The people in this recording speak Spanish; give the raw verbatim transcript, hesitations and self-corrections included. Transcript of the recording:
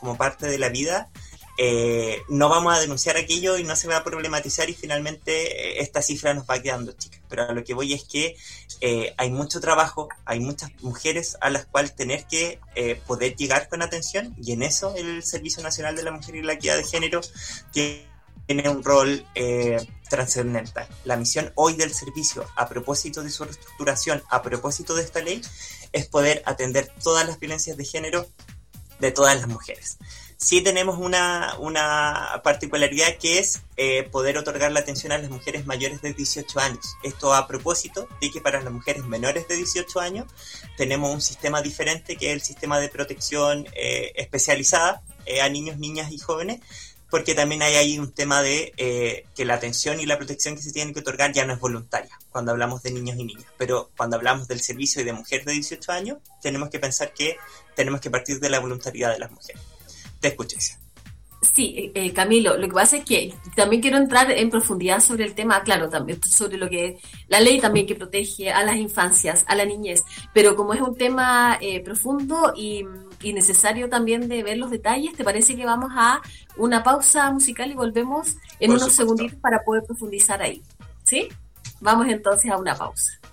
como parte de la vida, eh, no vamos a denunciar aquello y no se va a problematizar y finalmente eh, esta cifra nos va quedando chica. Pero a lo que voy es que eh, hay mucho trabajo, hay muchas mujeres a las cuales tener que eh, poder llegar con atención, y en eso el Servicio Nacional de la Mujer y la Equidad de Género tiene un rol eh, trascendental. La misión hoy del servicio, a propósito de su reestructuración, a propósito de esta ley, es poder atender todas las violencias de género de todas las mujeres. Sí tenemos una, una particularidad que es eh, poder otorgar la atención a las mujeres mayores de dieciocho años. Esto a propósito de que para las mujeres menores de dieciocho años tenemos un sistema diferente, que es el sistema de protección eh, especializada eh, a niños, niñas y jóvenes, porque también hay ahí un tema de eh, que la atención y la protección que se tienen que otorgar ya no es voluntaria cuando hablamos de niños y niñas, pero cuando hablamos del servicio y de mujeres de dieciocho años, tenemos que pensar que tenemos que partir de la voluntariedad de las mujeres. Te escucho. Sí, eh, Camilo, lo que pasa es que también quiero entrar en profundidad sobre el tema, claro, también sobre lo que la ley también que protege a las infancias, a la niñez, pero como es un tema eh, profundo y, y necesario también de ver los detalles, ¿te parece que vamos a una pausa musical y volvemos en Por unos supuesto. segunditos para poder profundizar ahí? ¿Sí? Vamos entonces a una pausa.